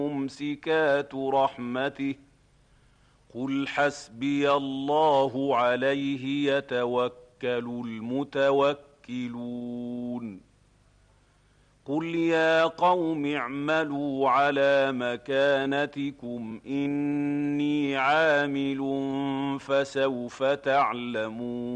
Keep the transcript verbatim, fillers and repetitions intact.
ممسكات رحمته قل حسبي الله عليه يتوكل المتوكلون قل يا قوم اعملوا على مكانتكم إني عامل فسوف تعلمون